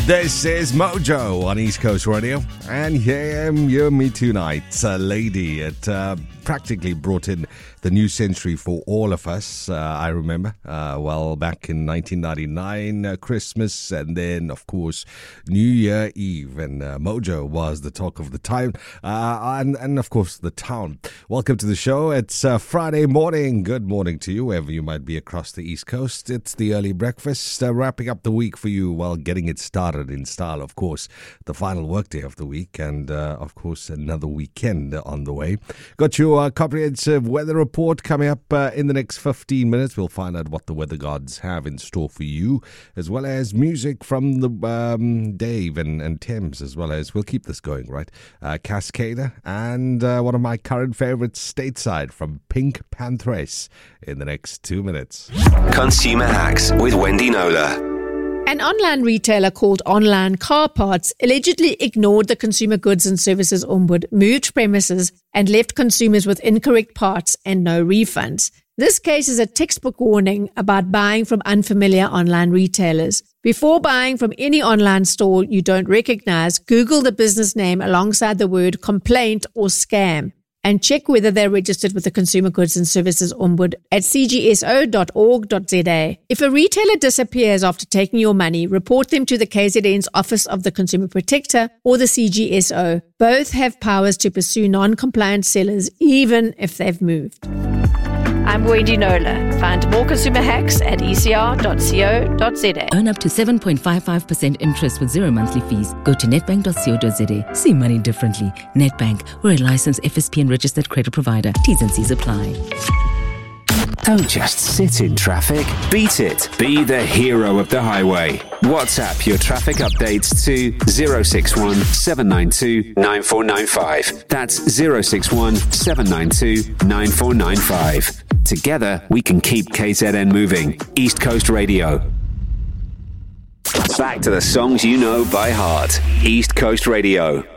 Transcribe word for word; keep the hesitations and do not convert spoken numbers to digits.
This is Mojo on East Coast Radio, and here I am, you're me tonight. A lady, it uh, practically brought in the new century for all of us. Uh, I remember, uh, well, back in nineteen ninety-nine, uh, Christmas, and then, of course, New Year Eve, and uh, Mojo was the talk of the time, uh, and, and, of course, the town. Welcome to the show. It's uh, Friday morning. Good morning to you, wherever you might be across the East Coast. It's the early breakfast, uh, wrapping up the week for you while getting it started in style, of course. The final workday of the week, and, uh, of course, another weekend on the way. Got your uh, comprehensive weather report coming up uh, in the next fifteen minutes. We'll find out what the weather gods have in store for you, as well as music from the um, Dave and, and Thames, as well as, we'll keep this going, right? Uh, Cascada, and uh, one of my current favorites, Stateside, from Pink Panthers, in the next two minutes. Consumer Hacks with Wendy Knowler. An online retailer called Online Car Parts allegedly ignored the Consumer Goods and Services Ombudsman, moved premises, and left consumers with incorrect parts and no refunds. This case is a textbook warning about buying from unfamiliar online retailers. Before buying from any online store you don't recognize, Google the business name alongside the word complaint or scam, and check whether they're registered with the Consumer Goods and Services Ombudsman at c g s o dot org dot z a. If a retailer disappears after taking your money, report them to the K Z N's Office of the Consumer Protector or the C G S O. Both have powers to pursue non-compliant sellers, even if they've moved. I'm Wendy Knowler. Find more consumer hacks at e c r dot co dot z a. Earn up to seven point five five percent interest with zero monthly fees. Go to netbank dot co dot z a. See money differently. Netbank, we're a licensed F S P and registered credit provider. T's and C's apply. Don't just sit in traffic. Beat it. Be the hero of the highway. WhatsApp your traffic updates to zero six one seven nine two nine four nine five. That's zero six one seven nine two nine four nine five. Together, we can keep K Z N moving. East Coast Radio. Back to the songs you know by heart. East Coast Radio.